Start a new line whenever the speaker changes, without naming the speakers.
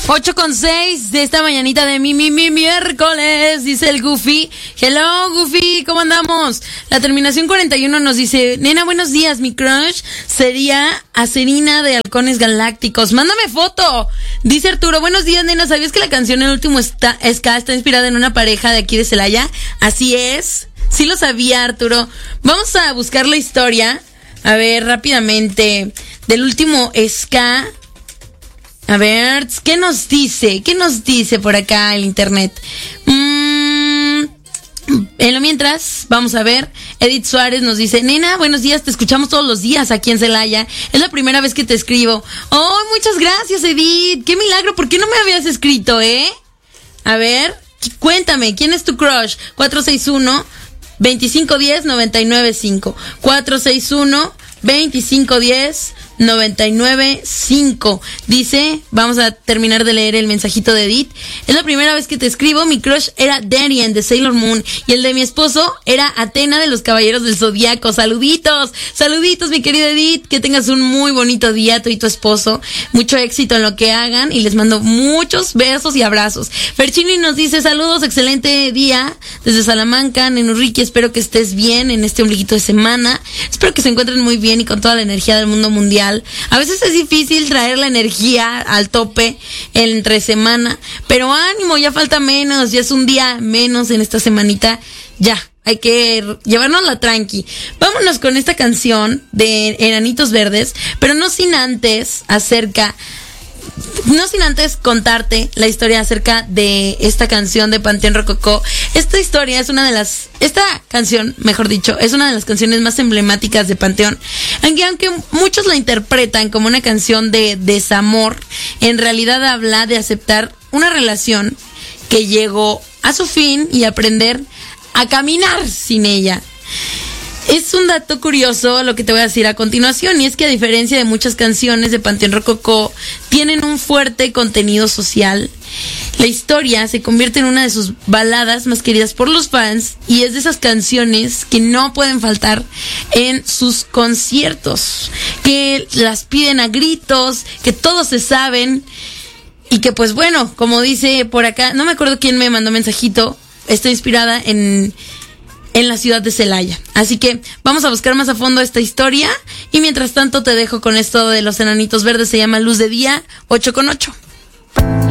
8:06 de esta mañanita de mi miércoles, dice el Goofy. Hello, Goofy, ¿cómo andamos? La terminación 41 nos dice: nena, buenos días, mi crush sería Acerina de Halcones Galácticos. Mándame foto. Dice Arturo: buenos días, nena, ¿sabías que la canción El Último Ska está inspirada en una pareja de aquí de Celaya? Así es, sí lo sabía, Arturo. Vamos a buscar la historia, a ver, rápidamente, del Último Ska. A ver, ¿qué nos dice? ¿Qué nos dice por acá el internet? En lo mientras, vamos a ver. Edith Suárez nos dice: nena, buenos días, te escuchamos todos los días aquí en Celaya. Es la primera vez que te escribo. Oh, muchas gracias, Edith. Qué milagro, ¿por qué no me habías escrito, A ver, cuéntame, ¿quién es tu crush? 461-2510-995. 461-2510-995. Dice, vamos a terminar de leer el mensajito de Edith. Es la primera vez que te escribo. Mi crush era Darien de Sailor Moon y el de mi esposo era Atena de los Caballeros del Zodiaco. Saluditos, saluditos, mi querida Edith. Que tengas un muy bonito día, tú y tu esposo. Mucho éxito en lo que hagan y les mando muchos besos y abrazos. Ferchini nos dice: saludos, excelente día desde Salamanca, Nenurriqui. Espero que estés bien en este ombliguito de semana. Espero que se encuentren muy bien y con toda la energía del mundo mundial. A veces es difícil traer la energía al tope entre semana, pero ánimo, ya falta menos, ya es un día menos en esta semanita, ya, hay que llevarnos la tranqui. Vámonos con esta canción de Enanitos Verdes, pero no sin antes contarte la historia acerca de esta canción de Panteón Rococó. Esta canción, mejor dicho, es una de las canciones más emblemáticas de Panteón. Aunque muchos la interpretan como una canción de desamor, en realidad habla de aceptar una relación que llegó a su fin y aprender a caminar sin ella. Es un dato curioso lo que te voy a decir a continuación, y es que a diferencia de muchas canciones de Panteón Rococó, tienen un fuerte contenido social. La historia se convierte en una de sus baladas más queridas por los fans y es de esas canciones que no pueden faltar en sus conciertos, que las piden a gritos, que todos se saben y que, pues bueno, como dice por acá, no me acuerdo quién me mandó mensajito, está inspirada en la ciudad de Celaya. Así que vamos a buscar más a fondo esta historia y mientras tanto te dejo con esto de los Enanitos Verdes. Se llama Luz de Día, 8:08.